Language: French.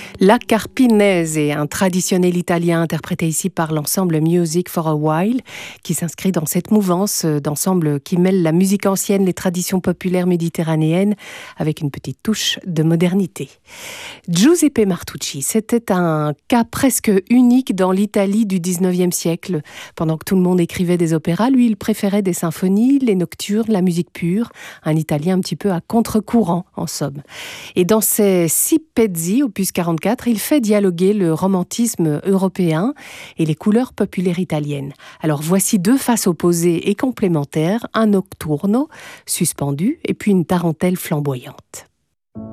La Carpinese est un traditionnel italien interprété ici par l'ensemble Music for a While, qui s'inscrit dans cette mouvance d'ensemble qui mêle la musique ancienne, les traditions populaires méditerranéennes, avec une petite touche de modernité. Giuseppe Martucci, c'était un cas presque unique dans l'Italie du 19e siècle. Pendant que tout le monde écrivait des opéras, lui, il préférait des symphonies, les nocturnes, la musique pure, un Italien un petit peu à contre-courant, en somme. Et dans ses six pezzi, opus 44, il fait dialoguer le romantisme européen et les couleurs populaires italiennes. Alors voici deux faces opposées et complémentaires, un nocturno suspendu et puis une tarentelle flamboyante.